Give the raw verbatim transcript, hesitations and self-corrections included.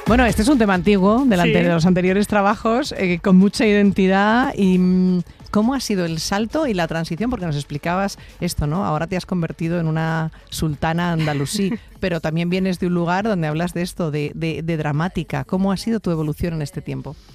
Bueno, este es un tema antiguo de, la Sí. ante- de los anteriores trabajos, eh, con mucha identidad. Y mm, ¿cómo ha sido el salto y la transición? Porque nos explicabas esto, ¿no? Ahora te has convertido en una sultana andalusí, pero también vienes de un lugar donde hablas de esto, de, de, de dramática. ¿Cómo ha sido tu evolución en este tiempo?